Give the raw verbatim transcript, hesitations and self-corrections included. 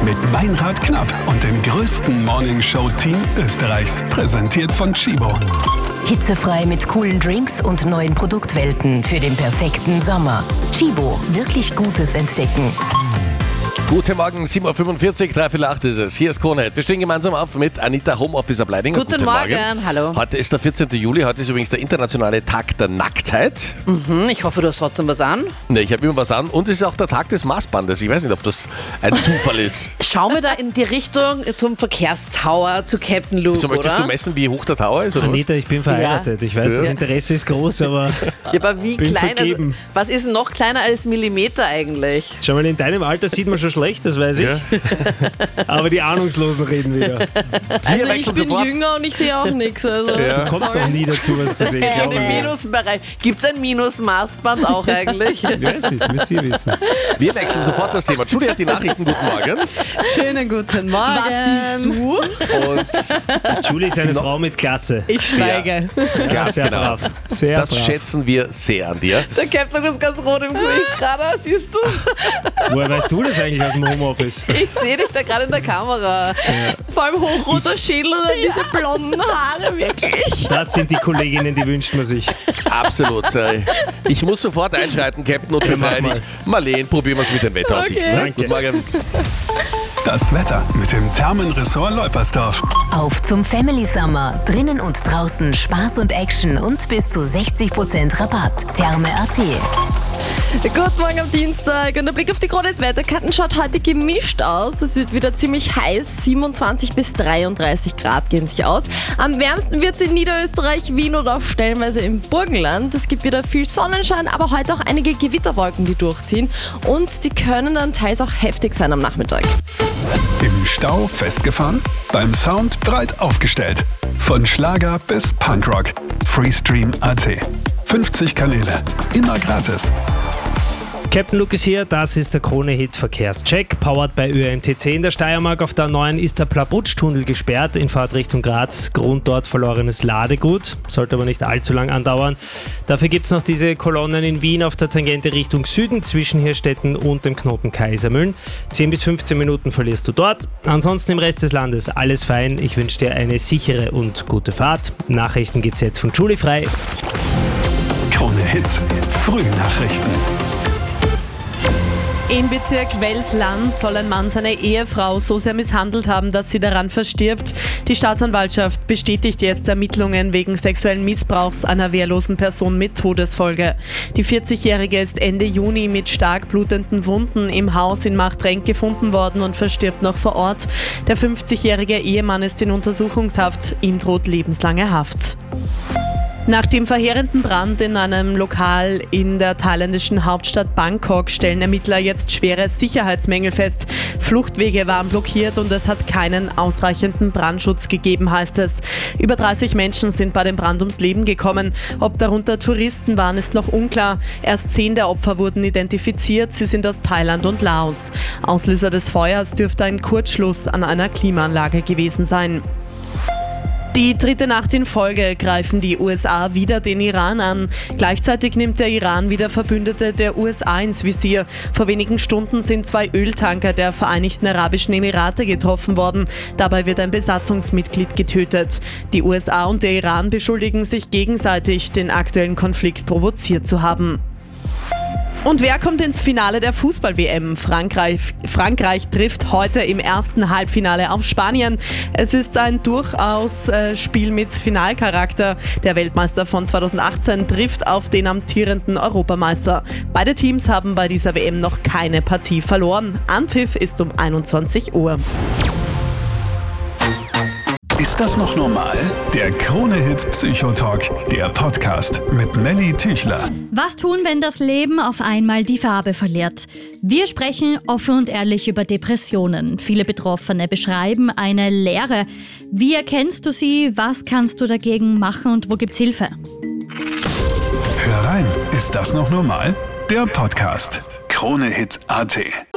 mit Meinrad Knapp und dem größten Morningshow-Team Österreichs. Präsentiert von Chibo. Hitzefrei mit coolen Drinks und neuen Produktwelten für den perfekten Sommer. Chibo, wirklich Gutes entdecken. Guten Morgen, sieben Uhr fünfundvierzig, dreiviertel acht ist es. Hier ist Kronheit. Wir stehen gemeinsam auf mit Anita, Homeofficer Bleidinger. Guten, Guten Morgen. Morgen, hallo. Heute ist der vierzehnten Juli, heute ist übrigens der internationale Tag der Nacktheit. Mhm, ich hoffe, du hast trotzdem was an. Ne, ich habe immer was an und es ist auch der Tag des Maßbandes. Ich weiß nicht, ob das ein Zufall ist. Schauen wir da in die Richtung zum Verkehrstower, zu Captain Luke, so, möchtest oder? du messen, wie hoch der Tower ist? Oder Anita, was? ich bin verheiratet. Ja. Ich weiß, ja. das Interesse ist groß, aber, ja, aber wie bin klein? Also, vergeben. was ist noch kleiner als Millimeter eigentlich? Schau mal, in deinem Alter sieht man schon schlecht, das weiß ich. Ja. Aber die Ahnungslosen reden wieder. Also ich bin sofort. jünger und ich sehe auch nichts. Also. Ja. Du kommst Sorry. auch nie dazu, was zu sehen. Ja, im Minusbereich. Gibt es ein Minusmaßband auch eigentlich? Ich weiß nicht, müsst ihr wissen. Wir wechseln sofort das Thema. Julia hat die Nachrichten. Guten Morgen. Schönen guten Morgen. Was siehst du? Und Julia ist eine no. Frau mit Klasse. Ich schweige. Ja, ganz sehr genau. brav. Sehr das brav. schätzen wir sehr an dir. Der Captain ist ganz rot im Gesicht gerade, siehst du? Woher weißt du das eigentlich aus dem Homeoffice? Ich sehe dich da gerade in der Kamera. Ja. Vor allem hochroter Schädel und dann ja. diese blonden Haare, wirklich. Das sind die Kolleginnen, die wünscht man sich. Absolut. Ich muss sofort einschreiten, Captain, und befreien dich. Marleen, probieren wir es mit den Wetteraussichten. Okay. Ne? Guten Morgen. Das Wetter mit dem Thermenressort Leupersdorf. Auf zum Family Summer. Drinnen und draußen Spaß und Action und bis zu sechzig Prozent Rabatt. Therme punkt at. Guten Morgen am Dienstag und der Blick auf die Kronheit-Wetterkarten schaut heute gemischt aus. Es wird wieder ziemlich heiß, siebenundzwanzig bis dreiunddreißig Grad gehen sich aus. Am wärmsten wird es in Niederösterreich, Wien oder auch stellenweise im Burgenland. Es gibt wieder viel Sonnenschein, aber heute auch einige Gewitterwolken, die durchziehen und die können dann teils auch heftig sein am Nachmittag. Im Stau festgefahren? Beim Sound breit aufgestellt. Von Schlager bis Punkrock. Freestream punkt at. fünfzig Kanäle. Immer gratis. Captain Luke ist hier, das ist der Krone-Hit-Verkehrscheck, powered bei Ö M T C in der Steiermark. Auf der neuen ist der Plabutsch-Tunnel gesperrt, in Fahrtrichtung Graz, Grund dort verlorenes Ladegut, sollte aber nicht allzu lang andauern. Dafür gibt es noch diese Kolonnen in Wien auf der Tangente Richtung Süden zwischen Hirstetten und dem Knoten Kaisermühlen. zehn bis fünfzehn Minuten verlierst du dort. Ansonsten im Rest des Landes alles fein. Ich wünsche dir eine sichere und gute Fahrt. Nachrichten gibt's jetzt von Julie Frei. Krone Hits, Frühnachrichten. Im Bezirk Welsland soll ein Mann seine Ehefrau so sehr misshandelt haben, dass sie daran verstirbt. Die Staatsanwaltschaft bestätigt jetzt Ermittlungen wegen sexuellen Missbrauchs einer wehrlosen Person mit Todesfolge. Die vierzigjährige ist Ende Juni mit stark blutenden Wunden im Haus in Machtrenk gefunden worden und verstirbt noch vor Ort. Der fünfzigjährige Ehemann ist in Untersuchungshaft, ihm droht lebenslange Haft. Nach dem verheerenden Brand in einem Lokal in der thailändischen Hauptstadt Bangkok stellen Ermittler jetzt schwere Sicherheitsmängel fest. Fluchtwege waren blockiert und es hat keinen ausreichenden Brandschutz gegeben, heißt es. Über dreißig Menschen sind bei dem Brand ums Leben gekommen. Ob darunter Touristen waren, ist noch unklar. Erst zehn der Opfer wurden identifiziert. Sie sind aus Thailand und Laos. Auslöser des Feuers dürfte ein Kurzschluss an einer Klimaanlage gewesen sein. Die dritte Nacht in Folge greifen die U S A wieder den Iran an. Gleichzeitig nimmt der Iran wieder Verbündete der U S A ins Visier. Vor wenigen Stunden sind zwei Öltanker der Vereinigten Arabischen Emirate getroffen worden. Dabei wird ein Besatzungsmitglied getötet. Die U S A und der Iran beschuldigen sich gegenseitig, den aktuellen Konflikt provoziert zu haben. Und wer kommt ins Finale der Fußball-W M? Frankreich, Frankreich trifft heute im ersten Halbfinale auf Spanien. Es ist ein durchaus äh, Spiel mit Finalcharakter. Der Weltmeister von zweitausendachtzehn trifft auf den amtierenden Europameister. Beide Teams haben bei dieser W M noch keine Partie verloren. Anpfiff ist um einundzwanzig Uhr. Ist das noch normal? Der Krone-Hit Psychotalk, der Podcast mit Melly Tüchler. Was tun, wenn das Leben auf einmal die Farbe verliert? Wir sprechen offen und ehrlich über Depressionen. Viele Betroffene beschreiben eine Leere. Wie erkennst du sie? Was kannst du dagegen machen und wo gibt's Hilfe? Hör rein, ist das noch normal? Der Podcast. Krone-Hit punkt at.